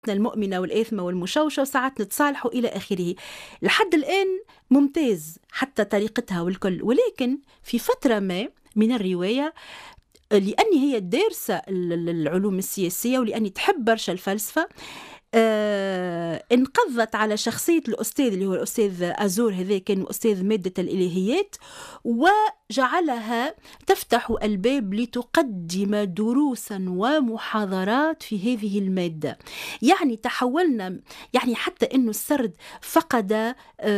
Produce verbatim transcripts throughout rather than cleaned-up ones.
المؤمنة والآثمة والمشوشة وساعات نتصالحوا إلى آخره. لحد الآن ممتاز حتى طريقتها والكل، ولكن في فترة ما من الرواية لأني هي دارسة العلوم السياسية ولأني تحب برشا الفلسفة، آه، انقضت على شخصية الأستاذ اللي هو الأستاذ أزور، هذا كان أستاذ مادة الإلهيات، وجعلها تفتح الباب لتقدم دروسا ومحاضرات في هذه المادة. يعني تحولنا، يعني حتى أنه السرد فقد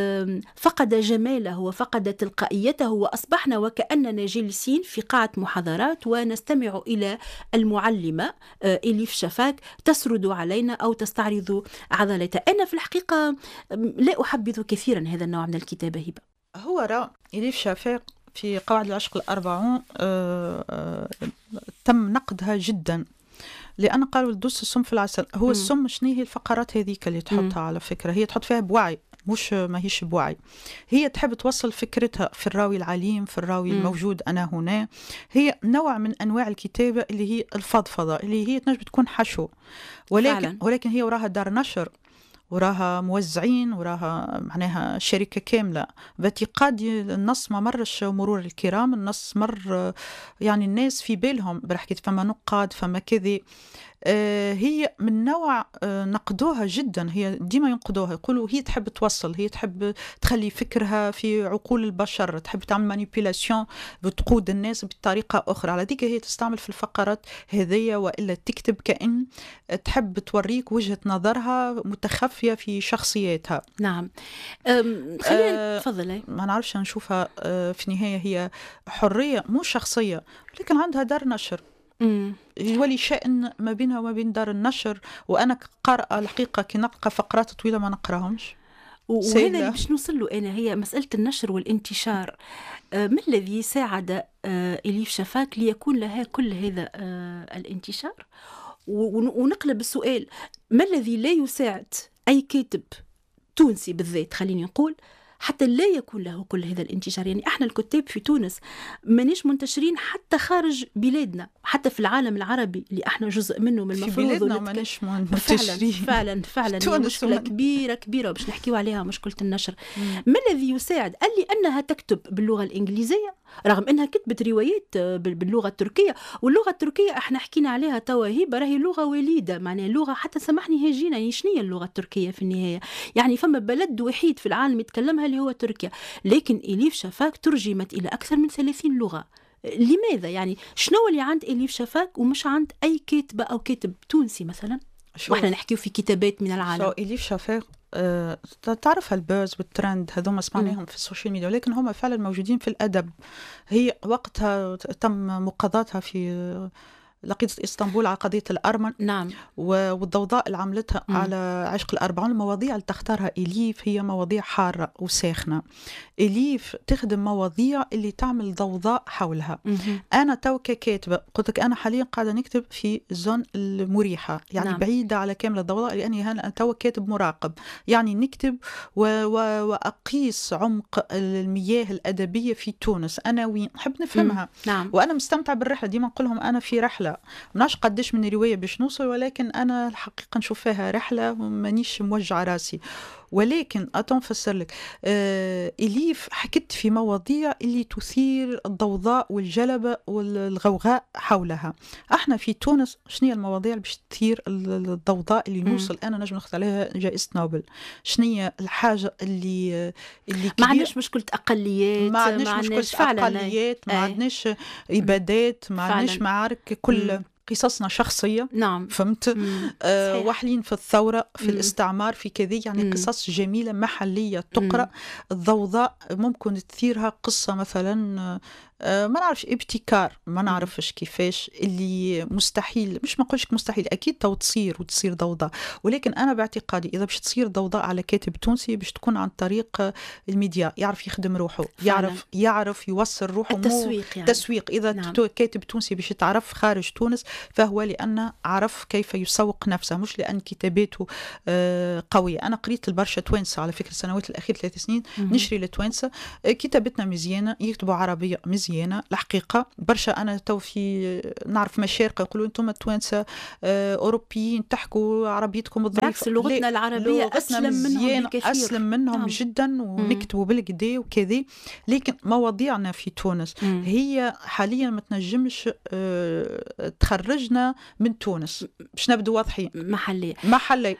فقد جماله وفقد تلقائيته، وأصبحنا وكأننا جالسين في قاعة محاضرات ونستمع إلى المعلمة إليف شفاك تسرد علينا أو تستعرض عضلتها. أنا في الحقيقة لا أحبذ كثيرا هذا النوع من الكتابة. هبة، هو رأى إليف شفاك في قواعد العشق الأربعون آه آه تم نقدها جدا، لأن قالوا دوس السم في العسل. هو م. السم شنو هي الفقرات هذيك اللي تحطها م. على فكرة هي تحط فيها بوعي، مش ما هيش بوعي، هي تحب توصل فكرتها في الراوي العليم، في الراوي م. الموجود أنا هنا. هي نوع من أنواع الكتابة اللي هي الفضفضة، اللي هي تنجم تكون حشو، ولكن فعلا. ولكن هي وراها دار نشر، وراها موزعين، وراها معناها شركة كاملة. باعتقاد النص ما مرش مرور الكرام، النص مر يعني الناس في بالهم بالحكي، فما نقاد فما كذا. آه هي من نوع آه نقدوها جدا، هي ديما ينقدوها، يقولوا هي تحب توصل، هي تحب تخلي فكرها في عقول البشر، تحب تعمل مانيبيلاسيون بتقود الناس بطريقة أخرى. على ذيك هي تستعمل في الفقرات هذية، وإلا تكتب كأن تحب توريك وجهة نظرها متخفية في شخصياتها. نعم. خلينا تفضل. آه ما نعرفش نشوفها آه في النهاية هي حرية مو شخصية، لكن عندها دار نشر. مم. يولي شأن ما بينها وما بين دار النشر. وأنا قارئة الحقيقة كي نلقى فقرات طويلة ما نقراهمش، وهذا اللي باش نوصل له أنا، هي مسألة النشر والانتشار. آه ما الذي ساعد آه إليف شفاك ليكون لها كل هذا آه الانتشار؟ ونقلب السؤال، ما الذي لا يساعد أي كاتب تونسي بالذات، خليني نقول، حتى لا يكون له كل هذا الانتشار؟ يعني احنا الكتاب في تونس مانيش منتشرين حتى خارج بلادنا، حتى في العالم العربي اللي احنا جزء منه، من المفروض في بلادنا مانيش منتشرين. فعلا فعلا, فعلا مشكلة كبيرة كبيرة باش نحكيو عليها، مشكلة النشر. مم. ما الذي يساعد؟ قال لي أنها تكتب باللغة الإنجليزية، رغم أنها كتبت روايات باللغة التركية، واللغة التركية احنا حكينا عليها توا هبة، راهي لغة وليدة، معناها لغة حتى سامحني هجينة. يعني شنية اللغة التركية في النهاية؟ يعني فما بلد وحيد في العالم يتكلمها اللي هو تركيا، لكن إليف شفاك ترجمت إلى أكثر من ثلاثين لغة. لماذا؟ يعني شنو اللي عند إليف شفاك ومش عند أي كاتبة أو كاتب تونسي مثلا؟ واحنا نحكيو في كتابات من العالم. شو إليف شفاك أه تعرف البوز والترند هذوما سمعناهم في السوشيال ميديا، لكن هم فعلا موجودين في الأدب. هي وقتها تم مقاضاتها في لقيت اسطنبول على قضية الأرمن. نعم. والضوضاء اللي عملتها م. على عشق الأربعون، المواضيع اللي تختارها إليف هي مواضيع حارة وساخنة. إليف تخدم مواضيع اللي تعمل ضوضاء حولها. م. أنا تو ككاتبة قلت لك أنا حاليا قاعدة نكتب في الزون المريحة، يعني نعم. بعيدة على كامل الضوضاء، لأني أنا تو كاتب مراقب، يعني نكتب و... و... وأقيس عمق المياه الأدبية في تونس، أنا وين نحب نفهمها. نعم. وأنا مستمتع بالرحلة، ديما نقول لهم أنا في رحلة، مناش قدش من رواية باش نوصل، ولكن أنا الحقيقة نشوف فيها رحلة ومانيش موجع راسي. ولكن أتنفسر لك آه إليف حكت في مواضيع اللي تثير الضوضاء والجلبة والغوغاء حولها. احنا في تونس شنية المواضيع اللي باش تثير الضوضاء اللي نوصل أنا نجم ناخذ عليها جائزة نوبل؟ شنية الحاجة اللي اللي ما عندناش مشكلة أقليات، ما عندناش مشكلة أقليات، ما عندناش إبادات، ما عندناش معارك، كل مم. قصصنا شخصية. نعم. فهمت؟ آه واحلين في الثورة، في مم. الاستعمار، في كذا، يعني مم. قصص جميلة محلية تقرأ. مم. الضوضاء ممكن تثيرها قصة مثلا آه ما نعرفش ابتكار، ما نعرفش كيفاش، اللي مستحيل، مش ما نقولش مستحيل، أكيد تو تصير وتصير ضوضاء، ولكن أنا باعتقادي إذا باش تصير ضوضاء على كاتب تونسي باش تكون عن طريق الميديا، يعرف يخدم روحه، يعرف يعرف يوصل روحه. التسويق يعني. تسويق. إذا نعم. كاتب تونسي باش يتعرف خارج تونس فهو لأن عرف كيف يسوق نفسه، مش لأن كتاباته آه قوية. أنا قريت البرشا توانسة على فكرة السنوات الأخيرة ثلاث سنين، م- نشري لتوانسة آه كتابتنا مزيانة، يكتبوا عربية مزيانة، مزيانه الحقيقه برشا. انا تو في نعرف مشارقه يقولوا انتم التوانسه اوروبيين تحكوا عربيتكم الظريفه، بالعكس لغتنا العربيه اسلم منهم بكثير، اسلم منهم نعم. جدا ونكتبوا بالكدا وكذا. لكن مواضيعنا في تونس مم. هي حاليا ما تنجمش اه تخرجنا من تونس باش نبدو واضحين محلي محلي.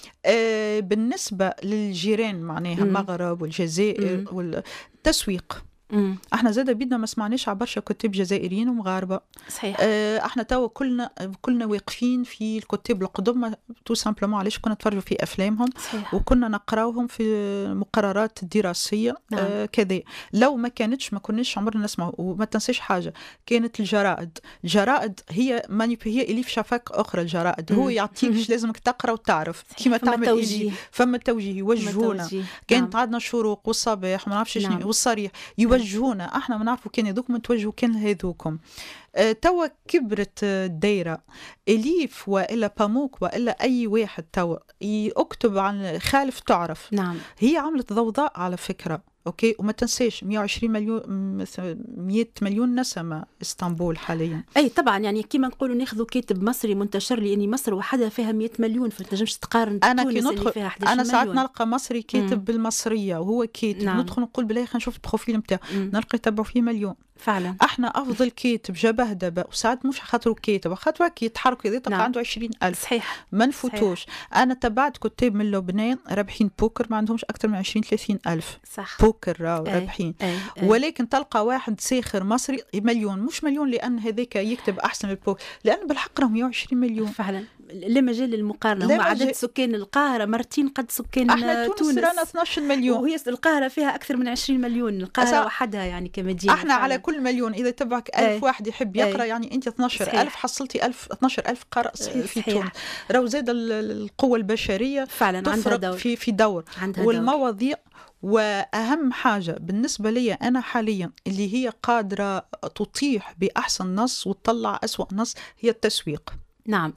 آه بالنسبة للجيران معناها المغرب والجزائر والتسويق، مم. احنا زاده بدنا ما سمعناش على برشا كتاب جزائريين ومغاربه. صحيح. اه احنا توا كلنا كلنا واقفين في الكتاب القدم تو سامبلومون علاش كنا نتفرجوا في افلامهم. صحيح. وكنا نقراوهم في المقررات الدراسيه. نعم. اه كذا لو ما كانتش ما كناش عمرنا نسمع. وما تنساش حاجه، كانت الجرائد الجرائد هي مانيب هي اليف شفاك اخرى. الجرائد هو يعطيك لازمك تقرا وتعرف كيما تعمل توجيه. فما توجيه يوجهونا. كانت نعم. عندنا الشروق والصباح وما نعرفش شنو نعم. والصريح يوجهونا. احنا ما نعرفوا كان هذوكم توجهوا كان هذوكم. أه توا كبرت الدايره اليف والا باموك والا اي واحد توا يكتب عن خالف تعرف. نعم. هي عملت ضوضاء على فكره. اوكي وما تنساش مئة وعشرين مليون مئة مليون نسمه اسطنبول حاليا. اي طبعا يعني كيما نقولوا ناخذوا كاتب مصري منتشر لاني مصر وحدها فيها مئة مليون فتنجمش تقارن انا تونس كي ندخل اللي فيها إحدى عشر انا ساعات مليون. نلقى مصري كاتب مم. بالمصريه وهو كاتب. نعم. ندخل نقول بالله خلينا نشوف البروفيل نتاعو نلقى يتبعوا فيه مليون. فعلا احنا افضل كاتب جبه دبا وساعات مش خاطروا كاتب خاطروا كي يتحرك اذا تلقى نعم. عنده عشرين ألف. صحيح. ما نفوتوش. انا تبعت كتاب من لبنان رابحين بوكر ما عندهمش اكثر من عشرين ثلاثين ألف. صح. بوكر راهو رابحين. ولكن تلقى واحد ساخر مصري مليون. مش مليون لان هذاك يكتب احسن من البوكر لان بالحق راهم مئة وعشرين مليون. فعلا لا مجال للمقارنه. هم عدد سكان القاهره مرتين قد سكان احنا تونس. تونس رانا اثناش مليون وهي القاهره فيها اكثر من عشرين مليون. القاهره وحدها يعني كمدينه. احنا فعلا. على كل مليون اذا تبعك ألف أي. واحد يحب يقرا أي. يعني انت اثناش ألف حصلتي ألف اثناش ألف قارئ صحيح في تونس. راهو زاد القوه البشريه فعلا عندها دور. في في دور عندها والمواضيع دور. وأهم حاجة بالنسبة لي أنا حاليا اللي هي قادرة تطيح بأحسن نص وتطلع أسوأ نص هي التسويق. نعم.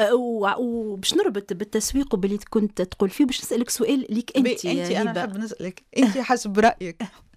وباش نربط بالتسويق وباللي كنت تقول فيه باش نسألك سؤال ليك أنت. أنت أنا نحب نسألك أنت حسب رأيك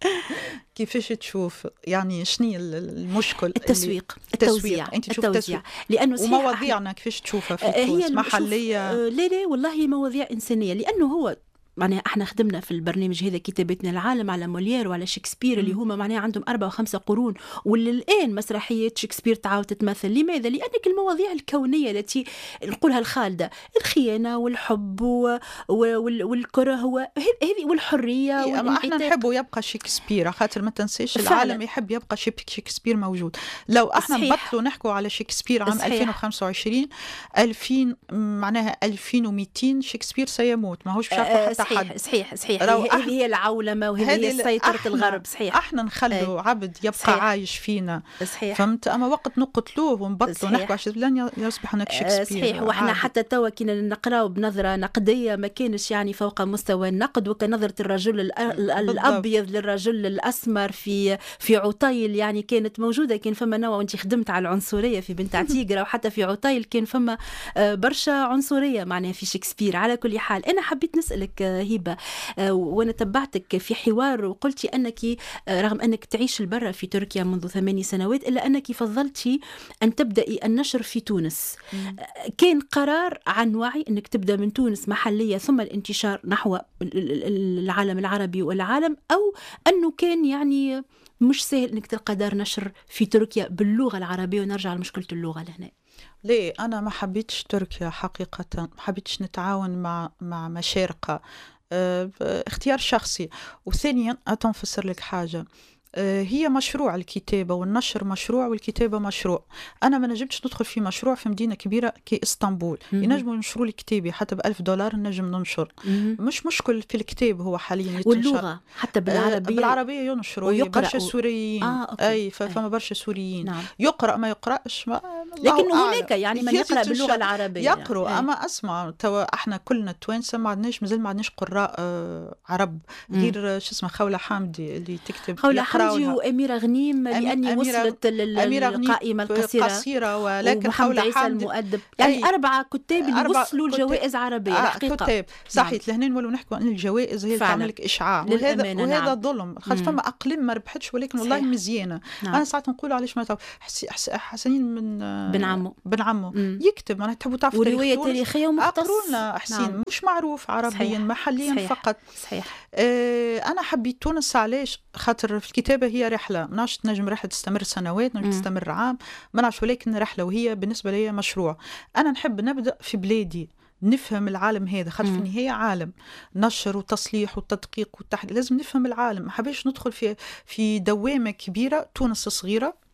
كيفاش تشوف يعني شنو المشكل التسويق التوزيع انت تشوف التسويق لانه ومواضيعنا كيفاش تشوفها في تونس محليه؟ لا لا والله مواضيع انسانيه لانه هو معناها احنا خدمنا في البرنامج هذا كتابتنا العالم على موليير وعلى شكسبير اللي هما معناها عندهم أربعة وخمسة قرون والآن مسرحيات شكسبير تعاود تتمثل. لماذا؟ لأنك المواضيع الكونية التي نقولها الخالدة الخيانة والحب والكره هذه والحرية إيه أما احنا نحبوا يبقى شكسبير خاطر ما تنسيش العالم يحب يبقى شكسبير موجود. لو احنا نبطلوا نحكوا على شكسبير عام صحيح. ألفين وخمسة وعشرين ألفين معناها ألفين ومئتين شكسبير سيموت ما هوش بشرط حتى صحيح صحيح صحيح هذه هي العولمة وهذه هي سيطرة الغرب. صحيح احنا نخلوا عبد يبقى صحيح. عايش فينا. صحيح. فهمت. اما وقت نقتلوه ونبطلوا نحكوا عشان لن يصبح هناك شكسبير. صحيح. واحنا حتى توا كنا نقراو بنظرة نقدية ما كانش يعني فوق مستوى النقد وكنظرة الرجل الابيض للرجل الاسمر في في عطيل يعني كانت موجودة. كان فما نوع وانت خدمت على العنصرية في بنت عتيقرا وحتى في عطيل كان فما برشا عنصرية معناها في شكسبير. على كل حال انا حبيت نسألك هبة وانا تبعتك في حوار وقلتي انك رغم انك تعيش البرة في تركيا منذ ثماني سنوات الا انك فضلتي ان تبدأي النشر في تونس. مم. كان قرار عن وعي انك تبدأ من تونس محلية ثم الانتشار نحو العالم العربي والعالم او انه كان يعني مش سهل انك تلقى دار نشر في تركيا باللغة العربية ونرجع لمشكلة اللغة لهنا؟ ليه أنا ما حبيتش تركيا حقيقة. ما حبيتش نتعاون مع مع مشارقة. اه اختيار شخصي. وثانيا أتنفسر لك حاجة هي مشروع الكتابة والنشر مشروع والكتابة مشروع. أنا ما نجمتش ندخل في مشروع في مدينة كبيرة كإسطنبول ينجموا ينشروا لي كتابي حتى بألف دولار نجم ننشر. مش مشكل في الكتاب هو حاليا واللغة حتى بالعربية بالعربية ينشروا برشا سوريين. آه، أي فما برشا سوريين. نعم. يقرأ ما يقرأش ما لكن هناك يعني من يقرأ باللغة العربية يقرأ يعني. أما أسمع توا إحنا كلنا توانسة ما عندناش مازال ما عندناش قراء آه عرب غير شو اسمه خولة حامدي اللي تكتب خولة حامدي البندي وأميرة غنيم لأني أميرة وصلت للقائمة القصيرة قصيرة ولكن ومحمد عيسى حامد المؤدب، يعني أي أربعة كتاب اللي أربع وصلوا الجوائز عربية آه الحقيقة. كتاب صحيح. لهنا نولوا نحكوا أن الجوائز هي اللي تعمل لك إشعاع، وهذا وهذا نعم. ظلم، خاطر فما أقلام ما ربحتش ولكن والله صحيح. مزيانة. نعم. أنا ساعات نقول علاش ما تعرف حسنين من بن عمو بن عمو يكتب، أنا تحبوا تعرفوا ورواية تاريخية ومختص، أقرونا حسين نعم. مش معروف عربيا صحيح. محليا صحيح. فقط صحيح. آه أنا حبيت تونس علاش؟ خاطر في الكتابة هي رحلة، ما نعرفش تنجم رحلة تستمر سنوات، نجم تستمر عام، ما نعرفش، ولكن رحلة، وهي بالنسبة لي مشروع. أنا نحب نبدأ في بلادي، نفهم العالم هذا، خاطر في النهاية عالم نشر وتصليح وتدقيق والتحليل، لازم نفهم العالم. ما حبيش ندخل في في دوامة كبيرة. تونس صغيرة،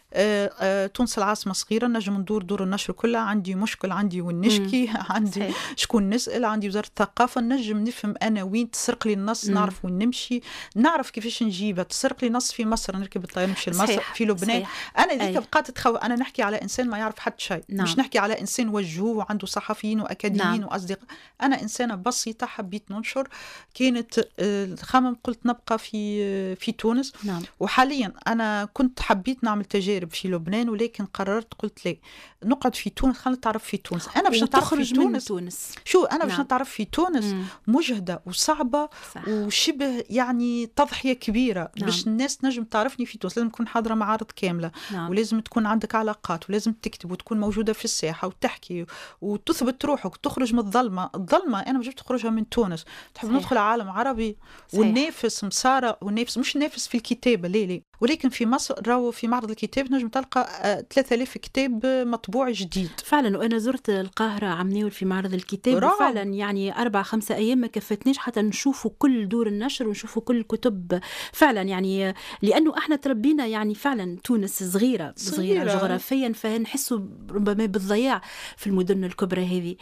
آه آه تونس العاصمة صغيرة، نجم ندور دور النشر كلها، عندي مشكل، عندي وين نشكي، عندي صحيح. شكون نسأل، عندي وزارة الثقافة، نجم نفهم أنا وين تسرق لي النص، مم. نعرف وين نمشي، نعرف كيفاش نجيبها. تسرق لي نص في مصر، نركب الطيارة نمشي لمصر، في لبنان صحيح. أنا ذيك بقات تخوف. أنا نحكي على إنسان ما يعرف حد شيء، نعم. مش نحكي على إنسان وجهوه وعنده صحفيين وأكاديميين، نعم. وأصدقاء. أنا إنسانة بسيطة حبيت ننشر. كانت الخمم قلت نبقى في في تونس، نعم. وحاليا أنا كنت حبيت نعمل تجارب في لبنان، ولكن قررت قلت لي نقعد في تونس، خلينا نتعرف في تونس. انا باش نتعرف في تونس. تونس شو انا باش نعم. نتعرف في تونس مم. مجهده وصعبه صح. وشبه يعني تضحيه كبيره نعم. باش الناس نجم تعرفني في تونس. لازم تكون حاضره معارض كامله نعم. ولازم تكون عندك علاقات، ولازم تكتب وتكون موجوده في الساحه وتحكي وتثبت روحك وتخرج من الظلمه. الظلمه انا ما جبت تخرجها من تونس. تحب صحيح. ندخل عالم عربي وننافس مساره وننافس، مش ننافس في الكتابه ليه ليه ولكن في مصر راهو في معرض الكتاب نجم تلقى ثلاثة آلاف كتاب مطبوع جديد فعلا. وانا زرت القاهره عم ناول في معرض الكتاب وفعلا يعني اربع خمسة ايام ما كفتنيش حتى نشوفوا كل دور النشر ونشوفوا كل الكتب فعلا، يعني لانه احنا تربينا يعني فعلا تونس صغيره صغيره, صغيرة جغرافيا، فنحسوا ربما بالضياع في المدن الكبرى هذه.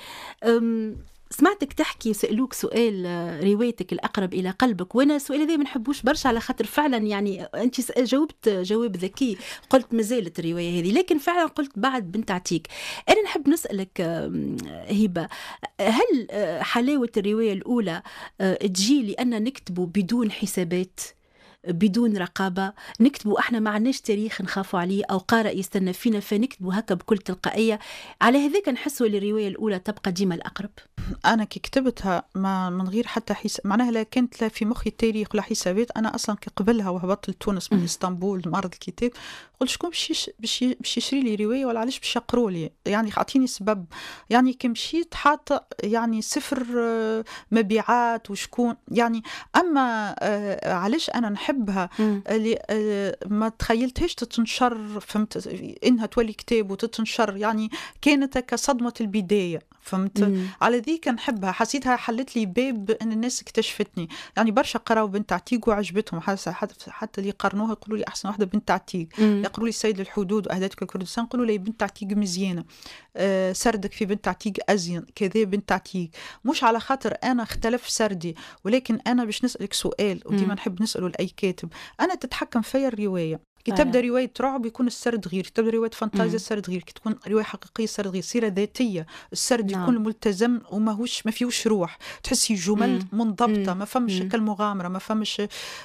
سمعتك تحكي سألوك سؤال روايتك الأقرب إلى قلبك، وأنا سؤال هذا ما نحبوش برشا على خاطر فعلا يعني أنت جاوبت جواب ذكي، قلت مازالت الرواية هذه، لكن فعلا قلت بعد بنت عتيق. أنا نحب نسألك هبة، هل حلاوة الرواية الأولى تجي لأن نكتبه بدون حسابات بدون رقابة، نكتبوا احنا ما عناش تاريخ نخافوا عليه او قارئ يستنى فينا فنكتبوا هكا بكل تلقائية، على هذاك نحسوا الرواية الأولى تبقى ديما الأقرب؟ أنا كي كتبتها ما من غير حتى حساب، معناها لا كانت لا في مخي التاريخ ولا حسابات. أنا أصلا قبلها وهبطت لتونس من اسطنبول معرض الكتاب، قلت شكون باش باش يشري لي رواية ولا علاش باش يقروا لي، يعني أعطيني سبب. يعني كي مشيت حاطة يعني صفر مبيعات وشكون يعني. أما علاش أنا نحبها اللي ما تخيلتهاش تتنشر، فهمت إنها تولي كتاب وتتنشر، يعني كانت كصدمة البداية، فهمت. مم. على ذيك نحبها، حسيتها حلت لي باب ان الناس اكتشفتني. يعني برشا قراوا بنت عتيق وعجبتهم، حتى اللي قرنوها يقولوا لي احسن واحده بنت عتيق، يقولوا لي سيد الحدود واهدتك الكردستان، يقولوا لي بنت عتيق مزيانه، آه سردك في بنت عتيق ازين كذا بنت عتيق. مش على خاطر انا اختلف سردي، ولكن انا باش نسالك سؤال وديما نحب نساله لاي كاتب، انا تتحكم فيا الروايه. كي تبدا روايه رعب يكون السرد غير، كي تبدا روايه فانتازيا السرد غير، كي تكون روايه حقيقيه السرد غير، سيره ذاتيه السرد نعم. يكون ملتزم وماهوش ما فيهوش روح، تحسي جمل مم. منضبطه، ما فهمش كالمغامره، ما فهمش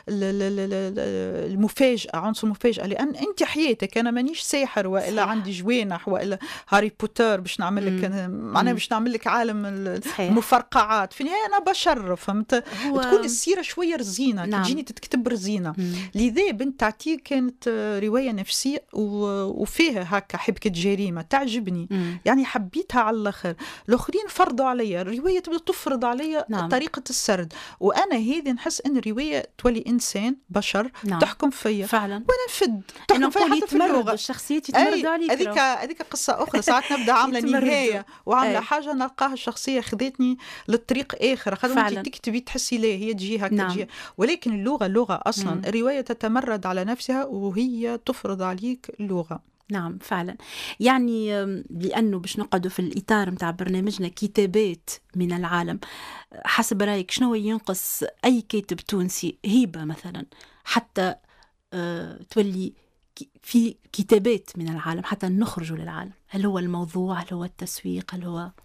المفاجاه، عنصر المفاجاه، لان انت حياتك. انا مانيش ساحر والا صح. عندي جوانح والا هاري بوتر باش نعمل لك معناها باش نعمل لك عالم المفرقعات. في النهايه انا بشر، فهمت. هو... وتكون السيره شويه رزينه نعم. كي تجيني تتكتب رزينه. لذا بنت عتيق كانت رواية نفسية وفيها هكا حبكة جريمة تعجبني. مم. يعني حبيتها على الآخر. الآخرين فرضوا عليا الرواية، تبدأ تفرض عليا نعم. طريقة السرد، وأنا هذه نحس أن الرواية تولي إنسان بشر نعم. تحكم فيا فعلا، وأنا نفد تحكم فيا حتى في اللغة. الشخصية تتمرد عليك. هذيك هذيك قصة أخرى. ساعات نبدأ عاملة نهاية وعاملة حاجة نلقاها الشخصية خذتني للطريق آخر، خاطر أنت تكتبي تحسي ليه هي تجي هكا نعم. تجي. ولكن اللغة اللغة أصلا مم. الرواية تتمرد على نفسها وهي تفرض عليك اللغة. نعم فعلا. يعني لأنه باش نقعدوا في الإطار متاع برنامجنا كتابات من العالم، حسب رأيك شنو ينقص أي كاتب تونسي هيبة مثلا حتى أه تولي في كتابات من العالم، حتى نخرجوا للعالم؟ هل هو الموضوع؟ هل هو التسويق؟ هل هو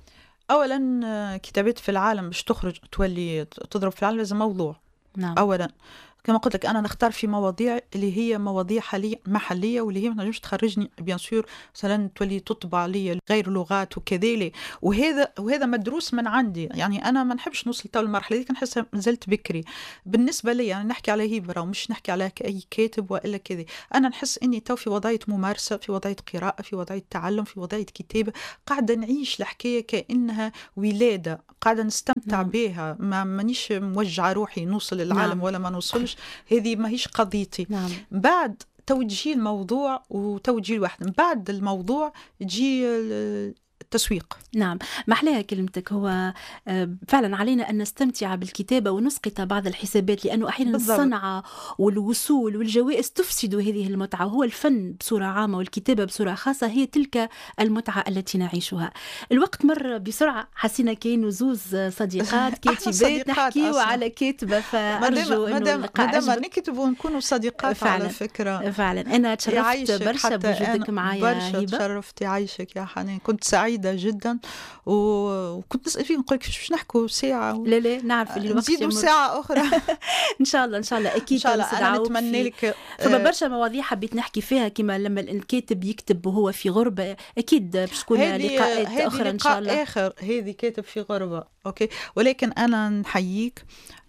أولا كتابات في العالم باش تخرج تولي تضرب في العالم لازم موضوع نعم. أولا كما قلت لك انا نختار في مواضيع اللي هي مواضيع حالية محليه، واللي هي ما تنجمش تخرجني بيان سور مثلا تولي تطبع لي غير لغات وكذا، وهذا وهذا مدروس من عندي. يعني انا ما نحبش نوصل تو المرحله هذيك، نحسها مازلت بكري بالنسبه لي. يعني نحكي على هبره ومش نحكي على اي كاتب والا كذا. انا نحس اني تو في وضعيه ممارسه، في وضعيه قراءه، في وضعيه تعلم، في وضعيه كتابه، قاعده نعيش الحكايه كانها ولاده، قاعده نستمتع نعم. بها. ما مانيش موجعه روحي نوصل للعالم نعم. ولا ما نوصلش، هذه ماهيش قضيتي. نعم. بعد توجيه الموضوع وتوجيه الواحد، من بعد الموضوع تجي التسويق. نعم، محلاها كلمتك. هو فعلا علينا أن نستمتع بالكتابة ونسقط بعض الحسابات، لأنه أحيانا بالضبط. الصنعة والوصول والجوائز تفسد هذه المتعة. وهو الفن بصورة عامة والكتابة بصورة خاصة هي تلك المتعة التي نعيشها. الوقت مر بسرعة، حسينا كاين زوز صديقات كاتبات نحكي وعلى كاتبة، فأرجو أنه اللقاء عجبك. مادام نكتب ونكونوا صديقات فعلا. على فكرة. فعلا أنا تشرفت برشا بوجودك معايا برشا هبة. تشرفت، يعيشك يا حنان، كنت سعيدة جدا وكنت نسأل فيك نقول لك باش نحكوا ساعة و... لا لا نعرف اللي الوقت نزيدوا ساعة أخرى. إن شاء الله إن شاء الله أكيد. إن شاء الله. أنا نتمنى لك فما برشا مواضيع حبيت نحكي فيها، كما لما الكاتب يكتب وهو في غربة، أكيد باش تكون لقاءات أخرى إن شاء الله. آخر هذه كاتب في غربة، أوكي. ولكن أنا نحييك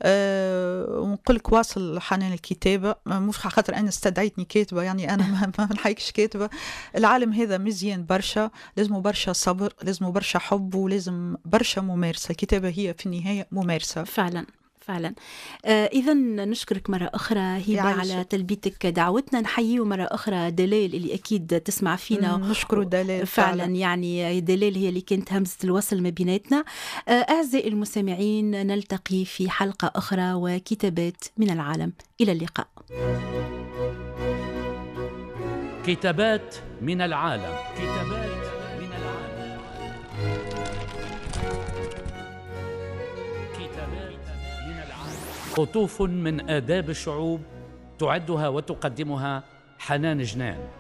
أه ونقول لك واصل حنان الكتابة، مش خاطر أنا استدعيتني كاتبة، يعني أنا ما نحييكش كاتبة. العالم هذا مزيان برشا، لازم برشا صبر، لازم برشا حب، ولازم برشا ممارسة. الكتابة هي في النهاية ممارسة فعلا فعلا. آه إذا نشكرك مرة أخرى هبة على تلبيتك دعوتنا. نحييه مرة أخرى دلال اللي أكيد تسمع فينا. نشكر دلال فعلا, فعلا. يعني دلال هي اللي كانت همزة الوصل ما بيناتنا. آه أعزائي المستمعين، نلتقي في حلقة أخرى وكتابات من العالم. إلى اللقاء. كتابات من العالم. كتابات من العالم. كتابات من العالم. قطوف من آداب الشعوب، تعدها وتقدمها حنان جنان.